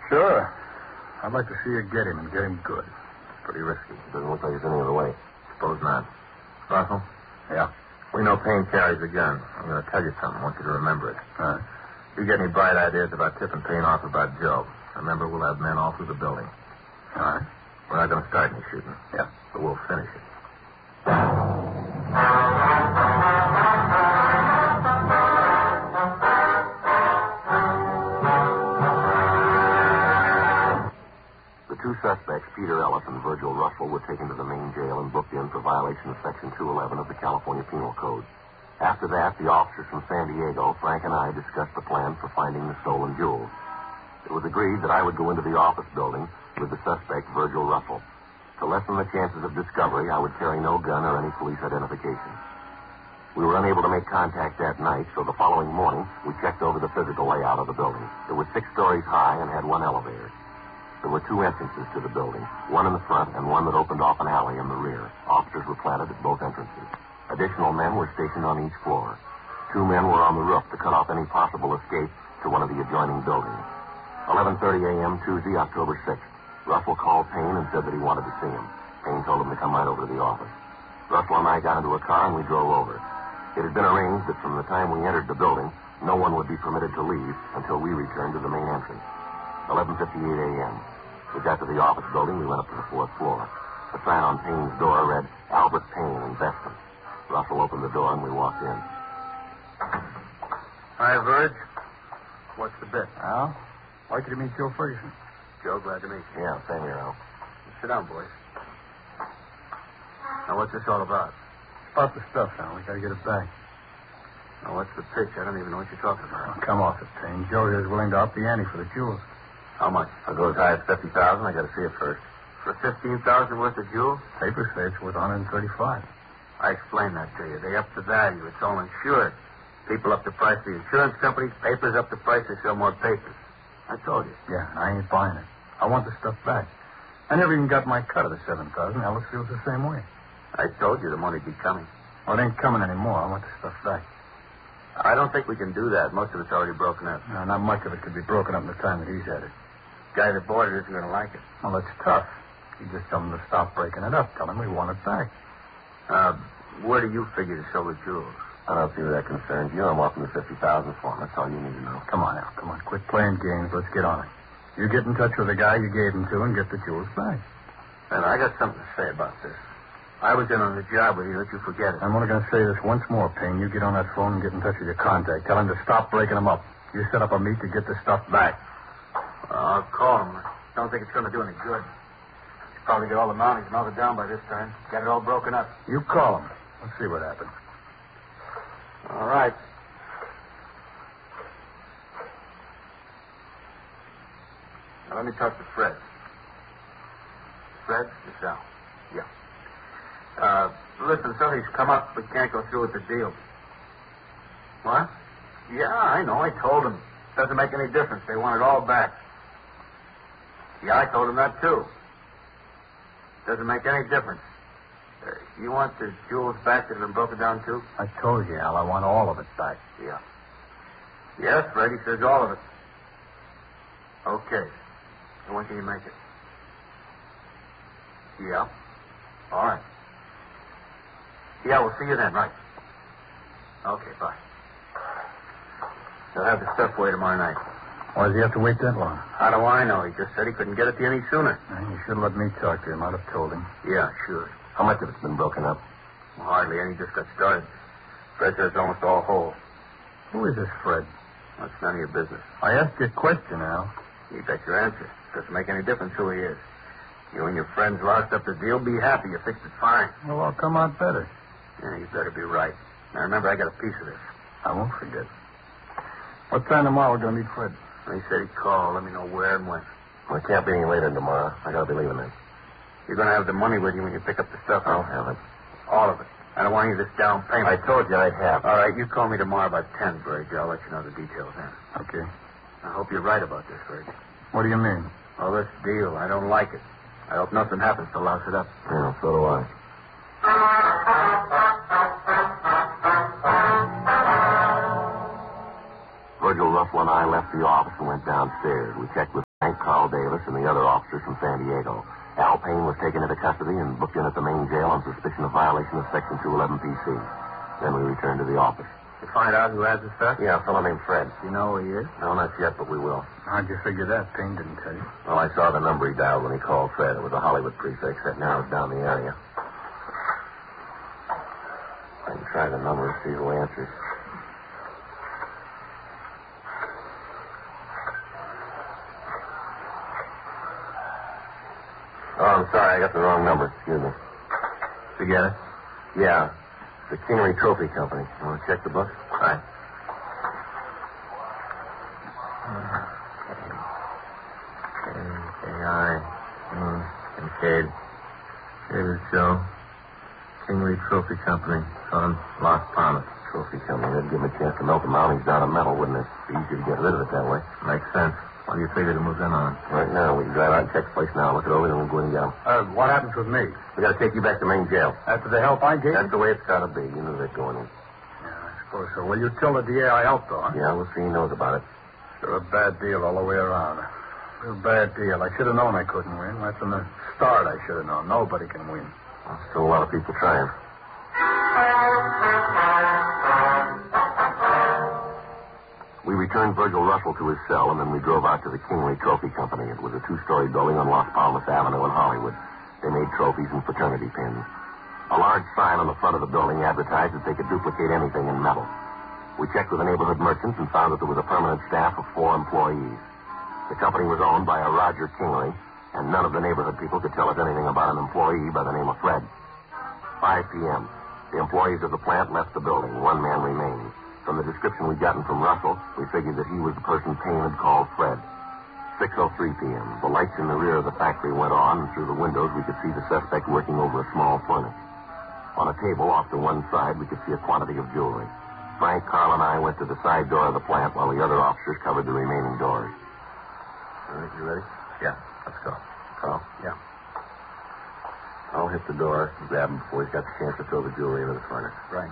Sure. I'd like to see you get him and get him good. It's pretty risky. Doesn't look like there's any other way. Suppose not. Russell? Yeah? We know Payne carries a gun. I'm going to tell you something. I want you to remember it. All right. If you get any bright ideas about tipping Payne off about Joe, remember we'll have men all through the building. All right. We're not going to start any shooting. Yeah. But we'll finish it. The two suspects, Peter Ellis and Virgil Russell, were taken to the main jail and booked in for violation of Section 211 of the California Penal Code. After that, the officers from San Diego, Frank and I, discussed the plan for finding the stolen jewels. It was agreed that I would go into the office building with the suspect, Virgil Russell. To lessen the chances of discovery, I would carry no gun or any police identification. We were unable to make contact that night, so the following morning, we checked over the physical layout of the building. It was 6 stories high and had one elevator. There were 2 entrances to the building, one in the front and one that opened off an alley in the rear. Officers were planted at both entrances. Additional men were stationed on each floor. 2 men were on the roof to cut off any possible escape to one of the adjoining buildings. 11:30 a.m. Tuesday, October 6th. Russell called Payne and said that he wanted to see him. Payne told him to come right over to the office. Russell and I got into a car and we drove over. It had been arranged that from the time we entered the building, no one would be permitted to leave until we returned to the main entrance. 11:58 a.m. We got to the office building. We went up to the 4th floor. The sign on Payne's door read, Albert Payne, Investment. Russell opened the door and we walked in. Hi, Virg. What's the bit? Al, I'd like you to meet Joe Ferguson. Joe, glad to meet you. Yeah, same here, Al. Sit down, boys. Now, what's this all about? About the stuff, Al. We gotta get it back. Now, what's the pitch? I don't even know what you're talking Oh, about. come off it, Payne. Joe here is willing to up the ante for the jewels. How much? I'll go as high as $50,000. I got to see it first. For $15,000 worth of jewels? Papers say it's worth $135. I explained that to you. They up the value. It's all insured. People up the price of the insurance companies. Papers up the price. They sell more papers. I told you. Yeah, I ain't buying it. I want the stuff back. I never even got my cut of the $7,000. Ellis feels the same way. I told you the money'd be coming. Well, it ain't coming anymore. I want the stuff back. I don't think we can do that. Most of it's already broken up. No, not much of it could be broken up in the time that he's had it. Guy that bought it isn't going to like it. Well, that's tough. You just tell him to stop breaking it up. Tell him we want it back. Where do you figure to sell the jewels? I don't see where that concerns you. I'm offering the $50,000 for him. That's all you need to know. Come on, Al. Come on. Quit playing games. Let's get on it. You get in touch with the guy you gave them to and get the jewels back. And I got something to say about this. I was in on the job with you. Don't you forget it. I'm only going to say this once more, Payne. You get on that phone and get in touch with your contact. Tell him to stop breaking them up. You set up a meet to get the stuff back. I'll call him. I don't think it's going to do any good. He's probably got all the mountings melted down by this time. Got it all broken up. You call him. Let's see what happens. All right. Now, let me talk to Fred. Fred? It's Al. Yeah. Listen, something's come up. We can't go through with the deal. What? Yeah, I know. I told him. Doesn't make any difference. They want it all back. Yeah, I told him that, too. Doesn't make any difference. You want the jewels back that have been broken down, too? I told you, Al, I want all of it back. Yeah. Yes, Fred, he says all of it. Okay. So when can you make it? Yeah. All right. Yeah, we'll see you then, right. Okay, bye. They'll have the stuff away tomorrow night. Why does he have to wait that long? How do I know? He just said he couldn't get it to you any sooner. You should have let me talk to him. I'd have told him. Yeah, sure. How much of it's been broken up? Well, hardly any. Just got started. Fred says it's almost all whole. Who is this Fred? That's none of your business. I asked you a question, Al. You got your answer. Doesn't make any difference who he is. You and your friends lost up the deal. Be happy. You fixed it fine. Well, I'll come out better. Yeah, you better be right. Now, remember, I got a piece of this. I won't forget. What time tomorrow we're going to meet Fred? He said he'd call. Let me know where and when. Well, it can't be any later than tomorrow. I gotta be leaving then. You're going to have the money with you when you pick up the stuff. I'll have it. All of it. I don't want any of this down payment. I told you I'd have it. All right, you call me tomorrow about 10, Virg. I'll let you know the details then. Okay. I hope you're right about this, Virg. What do you mean? Well, this deal, I don't like it. I hope nothing happens to louse it up. Yeah, so do I. Virgil Russell and I left the office and went downstairs. We checked with Frank, Carl, Al Davis and the other officers from San Diego. Al Payne was taken into custody and booked in at the main jail on suspicion of violation of Section 211 PC. Then we returned to the office. You find out who has the stuff? Yeah, a fellow named Fred. You know who he is? No, not yet, but we will. How'd you figure that? Payne didn't tell you. Well, I saw the number he dialed when he called Fred. It was a Hollywood prefix. That narrows down the area. I can try the number and see who answers. Oh, I'm sorry. I got the wrong number. Excuse me. Forget it? Yeah. The Kingery Trophy Company. You want to check the book? Right. Kincaid. David Joe. Kingery Trophy Company. On Las Palmas. Trophy Company. That'd give him a chance to melt the mounties down to metal, wouldn't it? Be easier to get rid of it that way. Makes sense. What do you figure to move in on? Right now, we can drive out and check the place now, look it over, then we'll go in and get them. What happens with me? We got to take you back to main jail. After the help I gave That's you? the way it's got to be. You knew that going in. Yeah, I suppose so. Well, you tell the DA I helped, though, huh? Yeah, we'll see he knows about it. Sure, a bad deal all the way around. Real bad deal. I should have known I couldn't win. Right from the start, I should have known. Nobody can win. Well, still a lot of people trying. We returned Virgil Russell to his cell, and then we drove out to the Kingery Trophy Company. It was a two-story building on Las Palmas Avenue in Hollywood. They made trophies and fraternity pins. A large sign on the front of the building advertised that they could duplicate anything in metal. We checked with the neighborhood merchants and found that there was a permanent staff of 4 employees. The company was owned by a Roger Kingery, and none of the neighborhood people could tell us anything about an employee by the name of Fred. 5 p.m. The employees of the plant left the building. 1 man remained. From the description we'd gotten from Russell, we figured that he was the person Payne had called Fred. 6:03 p.m. The lights in the rear of the factory went on, and through the windows we could see the suspect working over a small furnace. On a table off to one side, we could see a quantity of jewelry. Frank, Carl, and I went to the side door of the plant while the other officers covered the remaining doors. All right, you ready? Yeah, let's go. Carl? Yeah. I'll hit the door and grab him before he's got the chance to throw the jewelry into the furnace. Right.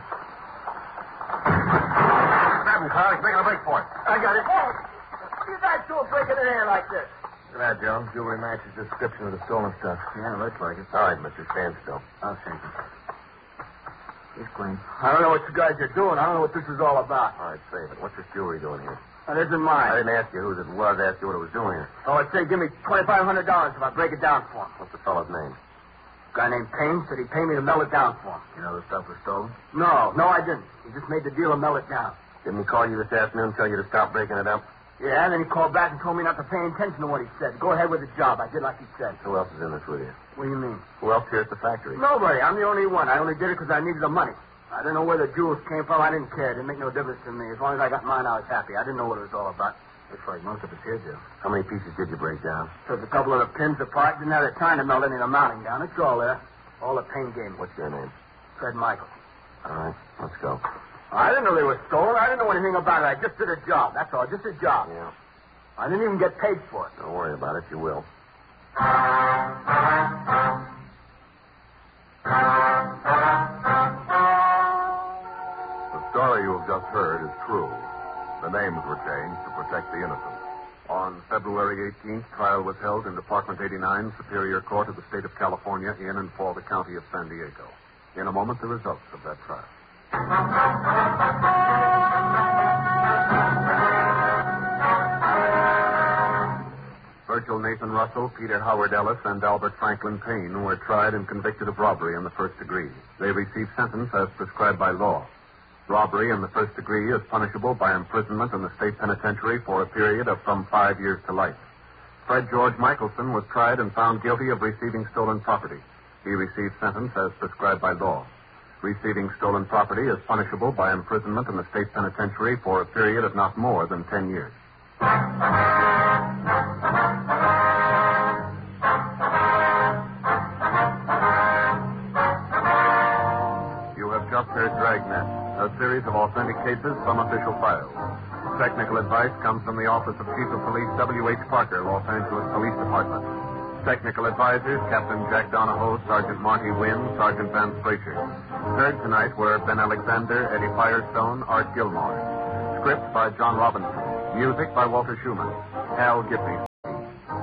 Grab him, Carl. He's making a break for it. I got it. Hey, what are you guys doing breaking in here like this? Look at that, Joe. Jewelry matches the description of the stolen stuff. Yeah, looks like it. All right, Mr. Stand still. I'll shake it. He's clean. I don't know what you guys are doing. I don't know what this is all about. All right, save it. What's this jewelry doing here? That isn't I mine. didn't ask you whose it was. I asked you what it was doing here. Oh, I'd say give me $2,500 if I break it down for him. What's the fellow's name? A guy named Payne said he'd pay me to melt it down for him. You know the stuff was stolen? No, I didn't. He just made the deal to melt it down. Didn't he call you this afternoon and tell you to stop breaking it up? Yeah, and then he called back and told me not to pay attention to what he said. Go ahead with the job. I did like he said. Who else is in this with you? What do you mean? Who else here at the factory? Nobody. I'm the only one. I only did it because I needed the money. I didn't know where the jewels came from. I didn't care. It didn't make no difference to me. As long as I got mine, I was happy. I didn't know what it was all about. Looks like most of us here do. How many pieces did you break down? Took a couple of the pins apart. Didn't have the time to melt any of the mounting down. It's all there. All the Payne gave me. What's your name? Fred Michael. All right, let's go. I didn't know they were stolen. I didn't know anything about it. I just did a job. That's all. Just a job. Yeah. I didn't even get paid for it. Don't worry about it. You will. The story you have just heard is true. The names were changed to protect the innocent. On February 18th, trial was held in Department 89, Superior Court of the State of California, in and for the County of San Diego. In a moment, the results of that trial. Virgil Nathan Russell, Peter Howard Ellis, and Albert Franklin Payne were tried and convicted of robbery in the first degree. They received sentence as prescribed by law. Robbery in the first degree is punishable by imprisonment in the state penitentiary for a period of from 5 years to life. Fred George Michelson was tried and found guilty of receiving stolen property. He received sentence as prescribed by law. Receiving stolen property is punishable by imprisonment in the state penitentiary for a period of not more than 10 years. You have just heard Dragnet, a series of authentic cases from official files. Technical advice comes from the Office of Chief of Police W.H. Parker, Los Angeles Police Department. Technical advisors, Captain Jack Donahoe, Sergeant Marty Wynn, Sergeant Vance Frazier. Heard tonight were Ben Alexander, Eddie Firestone, Art Gilmore. Script by John Robinson. Music by Walter Schumann. Hal Gippy